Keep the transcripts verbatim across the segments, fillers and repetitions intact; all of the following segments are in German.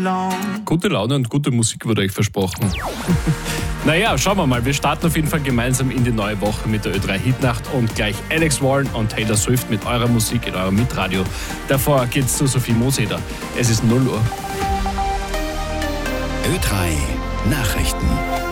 Gute Laune und gute Musik wurde euch versprochen. Naja, schauen wir mal. Wir starten auf jeden Fall gemeinsam in die neue Woche mit der Ö drei Hitnacht und gleich Alex Warren und Taylor Swift mit eurer Musik in eurem Mitradio. Davor geht's zu Sophie Moseder. Es ist null Uhr. Ö drei Nachrichten.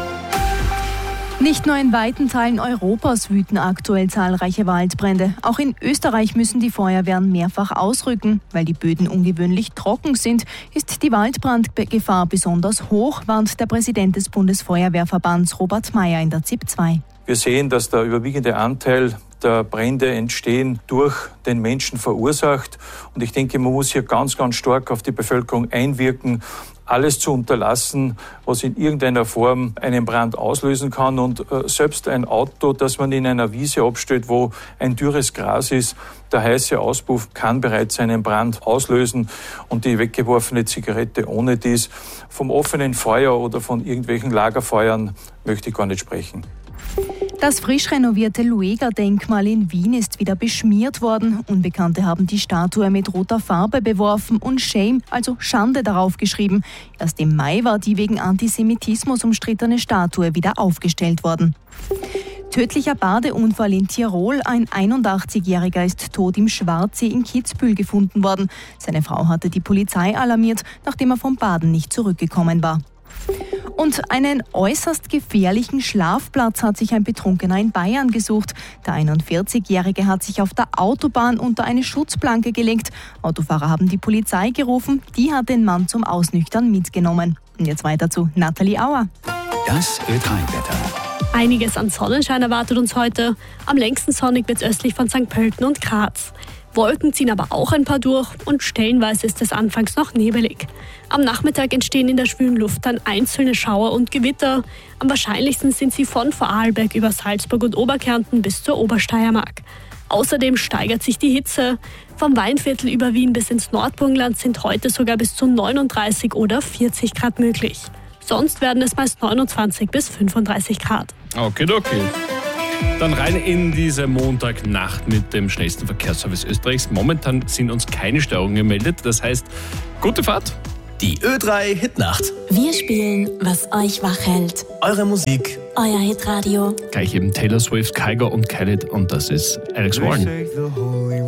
Nicht nur in weiten Teilen Europas wüten aktuell zahlreiche Waldbrände. Auch in Österreich müssen die Feuerwehren mehrfach ausrücken. Weil die Böden ungewöhnlich trocken sind, ist die Waldbrandgefahr besonders hoch, warnt der Präsident des Bundesfeuerwehrverbands Robert Mayer in der Z I P zwei. Wir sehen, dass der überwiegende Anteil der Brände entstehen durch den Menschen verursacht. Und ich denke, man muss hier ganz, ganz stark auf die Bevölkerung einwirken, alles zu unterlassen, was in irgendeiner Form einen Brand auslösen kann. Und äh, selbst ein Auto, das man in einer Wiese abstellt, wo ein dürres Gras ist, der heiße Auspuff kann bereits einen Brand auslösen. Und die weggeworfene Zigarette ohne dies, vom offenen Feuer oder von irgendwelchen Lagerfeuern möchte ich gar nicht sprechen. Das frisch renovierte Lueger-Denkmal in Wien ist wieder beschmiert worden. Unbekannte haben die Statue mit roter Farbe beworfen und Shame, also Schande, darauf geschrieben. Erst im Mai war die wegen Antisemitismus umstrittene Statue wieder aufgestellt worden. Tödlicher Badeunfall in Tirol. Ein einundachtzigjähriger ist tot im Schwarzsee in Kitzbühel gefunden worden. Seine Frau hatte die Polizei alarmiert, nachdem er vom Baden nicht zurückgekommen war. Und einen äußerst gefährlichen Schlafplatz hat sich ein Betrunkener in Bayern gesucht. Der einundvierzigjährige hat sich auf der Autobahn unter eine Schutzplanke gelegt. Autofahrer haben die Polizei gerufen, die hat den Mann zum Ausnüchtern mitgenommen. Und jetzt weiter zu Nathalie Auer. Das Ö drei Wetter. Einiges an Sonnenschein erwartet uns heute. Am längsten sonnig wird es östlich von Sankt Pölten und Graz. Wolken ziehen aber auch ein paar durch und stellenweise ist es anfangs noch nebelig. Am Nachmittag entstehen in der schwülen Luft dann einzelne Schauer und Gewitter. Am wahrscheinlichsten sind sie von Vorarlberg über Salzburg und Oberkärnten bis zur Obersteiermark. Außerdem steigert sich die Hitze. Vom Weinviertel über Wien bis ins Nordburgenland sind heute sogar bis zu neununddreißig oder vierzig Grad möglich. Sonst werden es meist neunundzwanzig bis fünfunddreißig Grad. Okay, okay. Dann rein in diese Montagnacht mit dem schnellsten Verkehrsservice Österreichs. Momentan sind uns keine Störungen gemeldet. Das heißt, gute Fahrt. Die Ö drei Hitnacht. Wir spielen, was euch wach hält. Eure Musik. Euer Hitradio. Gleich eben Taylor Swift, Kygo und Khaled und das ist Alex Warren.